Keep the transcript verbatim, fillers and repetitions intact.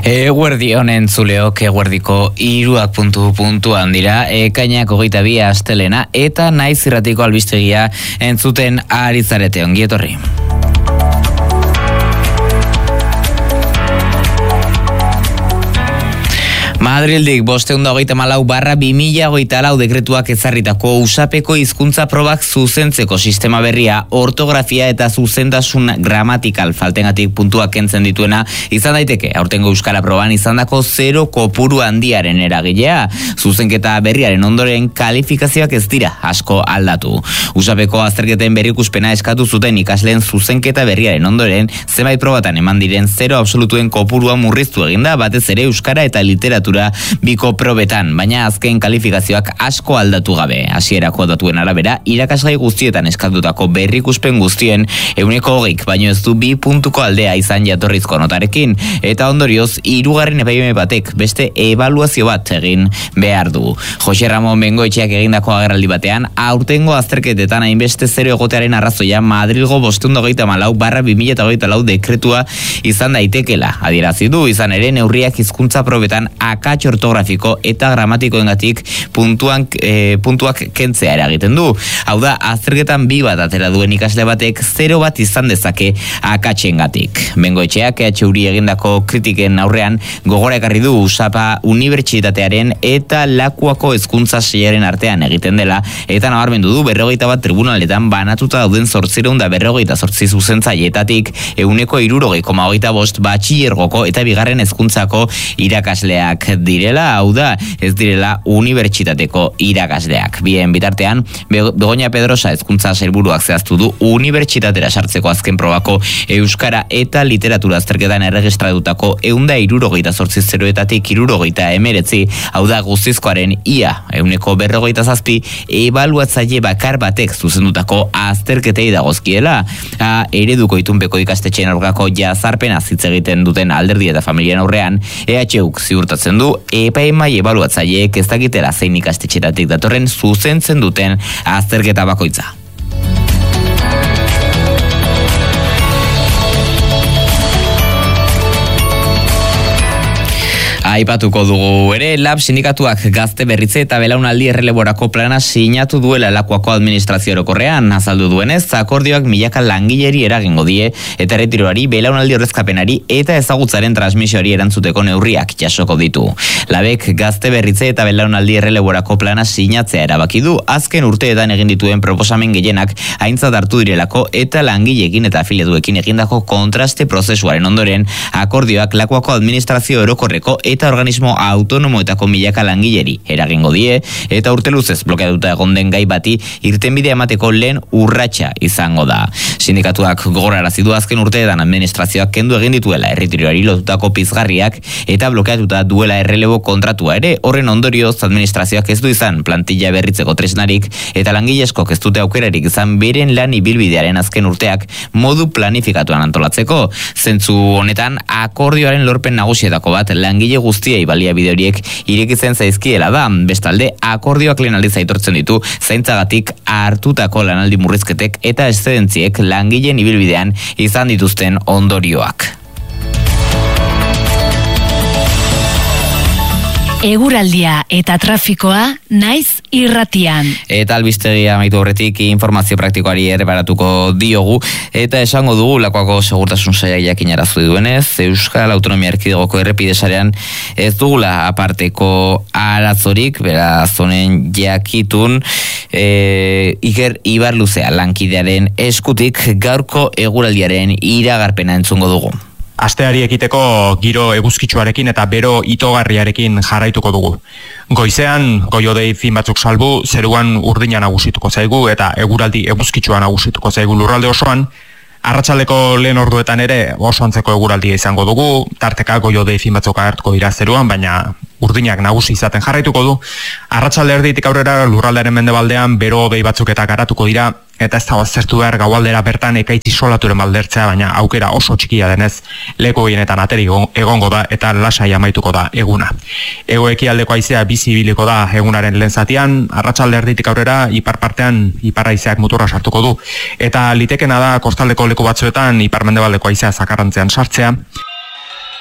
Eguerdi honen zuleok eguerdiko hiruak puntu puntuan dira, ekainak hogeita bi astelena eta naiz irratiko albistegia entzuten ari zarete, ongi etorri. Madrildik bosteun da hogeita malau barra bi mila hogeita lau dekretuak ezarritako usapeko hizkuntza probak zuzentzeko sistema berria ortografia eta zuzentasun gramatikal faltengatik puntuak kentzen dituena izan daiteke. Aurtengo euskara proban izandako zero kopuru handiaren eragilea. Zuzenketa berriaren ondoren kalifikazioak ez dira asko aldatu. Usapeko azterketen berrikuspena eskatu zuten ikasleen zuzenketa berriaren ondoren zenbait probatan eman diren zero absolutuen kopurua murriztu eginda, batez ere euskara eta literatura biko probetan, baina azken kalifikazioak asko aldatu gabe. Hasierako datuen arabera, irakasgai guztietan eskatutako berrikuspen guztien ehuneko hogeik, baino ez du bi puntuko aldea izan jatorrizko notarekin, eta ondorioz, hirugarren epaime batek beste ebaluazio bat egin behar du. Jose Ramon Bengoetxeak egindako agerraldi batean, aurtengo azterketetan hainbeste zero egotearen arrazoia Madrilgo bosteun da hogeita malau barra bi mila hogeita lau dekretua izan daitekela. Adierazi du, izan ere neurriak hizkuntza probetan akats ortografiko eta gramatikoengatik puntuan, e, puntuak kentzea eragiten du. Hau da, azterketan bi bat atera duen ikasle batek zero bat izan dezake akatsengatik. Bengoetxeak E H Uri egindako kritiken aurrean gogora ekarri du Usapa Unibertsitatearen eta Lakuako hezkuntza sailaren artean egiten dela, eta nabarmendu du berrogeita bat tribunaletan banatuta dauden zortziehun eta berrogeita zortzi zuzentzaileetatik ehuneko hirurogei koma hogeita bost batxilergoko eta bigarren hezkuntzako irakasleak direla, hau da, ez direla unibertsitateko irakasleak. Bien bitartean, Begoña Pedrosa hezkuntza sailburuak zehaztu du unibertsitatera sartzeko azken probako euskara eta literatura azterketan erregistratutako ehun eta hirurogeita zortzi zeroetatik hirurogeita hemeretzi, hau da guztizkoaren ia ehuneko berrogeita zazpi ebaluatzaile bakar batek zuzendutako azterketei dagozkiela. A, ereduko itunpeko ikastetxeen aurkako jazarpena hitz egiten duten alderdi eta familien aurrean, E H Uk ziurtatzen du epaimai ebaluatzaileek ez dakitela zein ikastetxeratik datorren zuzentzen duten azterketa bakoitza. Aipatuko dugu ere, Lab sindikatuak gazte berritze eta belaunaldi erreleborako plana sinatu duela Lakuako administrazio orokorrean. Azaldu duenez, akordioak milaka langileri eragingo die eta erretiroari, belaunaldi ordezkapenari eta ezagutzaren transmisioari erantzuteko neurriak jasoko ditu. Labek gazte berritze eta belaunaldi erreleborako plana sinatzea erabaki du, azken urteetan egin dituen proposamen gehienak aintzat hartu direlako eta langileekin eta afiliatuekin egindako kontraste prozesuaren ondoren, akordioak Lakuako administrazio orokorreko eta organismo autonomoetako milaka langileri eragingo die, eta urte luzez blokeatuta egon den gai bati irtenbidea emateko lehen urratsa izango da. Sindikatuak gogorarazi du azken urteetan administrazioak kendu egin dituela erretiroari lotutako pizgarriak eta blokeatuta duela errelebo kontratua ere. Horren ondorioz administrazioak ez du izan plantilla berritzeko tresnarik eta langileskok ez dute aukerarik izan beren lan ibilbidearen azken urteak modu planifikatuan antolatzeko. Zentzu honetan akordioaren lorpen nagusietako bat langile guztiei baliabide horiek irekitzen zaizkiela da. Bestalde, akordioak lehen aldiz aitortzen ditu zaintzagatik hartutako lanaldi murrizketek eta eszedentziek langileen ibilbidean izan dituzten ondorioak. Eguraldia eta trafikoa naiz irratian. Eta albistegia amaitu horretik informazio praktikoari erreparatuko diogu eta esango dugu Lakuako segurtasun sailak jakinarazi duenez, Euskal Autonomia Erkidegoko errepide sarean ez dugula aparteko arazorik, beraz honen jakitun e, Iker Ibarluzea lankidearen eskutik gaurko eguraldiaren iragarpena entzungo dugu. Asteari ekiteko giro eguzkitsuarekin eta bero itogarriarekin jarraituko dugu. Goizean, goiodei fin batzuk salbu, zeruan urdina nagusituko zaigu eta eguraldi eguzkitsua nagusituko zaigu lurralde osoan. Arratsaldeko lehen orduetan ere oso antzeko eguraldia izango dugu, tarteka goiodei fin batzuk agertuko dira zeruan, baina urdinak nagusi izaten jarraituko du. Arratsalde erditik aurrera lurraldearen mendebaldean bero hodei batzuk eta garatuko dira, eta ez da baztertu behar gaualdera bertan ekaitz isolaturen baldertzea, baina aukera oso txikia denez leku gehienetan ateri egongo da eta lasai amaituko da eguna. Hego ekialdeko haizea bizi ibiliko da egunaren lehen zatian, arratsalde erditik aurrera ipar partean ipar haizeak muturra sartuko du, eta litekena da kostaldeko leku batzuetan ipar mendebaldeko haizea zakarrantzean sartzea.